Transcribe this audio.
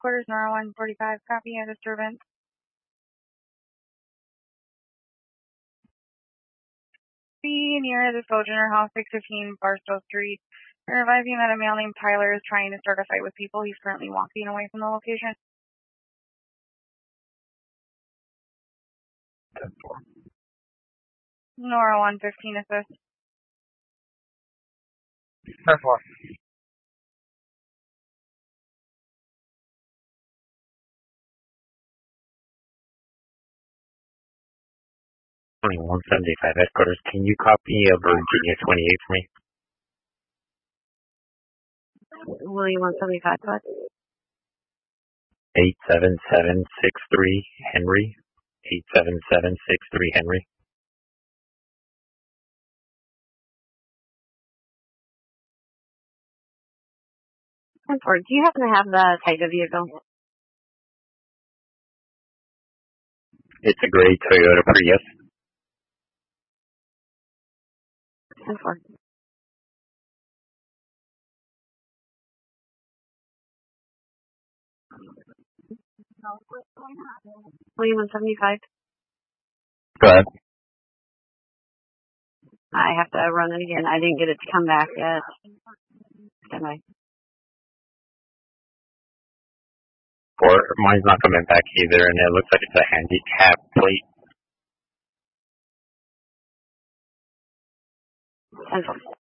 headquarters, Nora 145, copy, a disturbance. Be near the Sojourner House, 615 Barstow Street. We're advising that a male named Tyler is trying to start a fight with people. He's currently walking away from the location. 10-4. Nora 115, assist. 10-4. $21.75 headquarters. Can you copy Virginia 28 for me? William 175, what? 87763 Henry. 87763 Henry. Do you happen to have the type of vehicle? It's a gray Toyota Prius. 10-4. William 175. Go ahead. I have to run it again. I didn't get it to come back yet. Anyway. Mine's not coming back either, and it looks like it's a handicap plate. 10-4.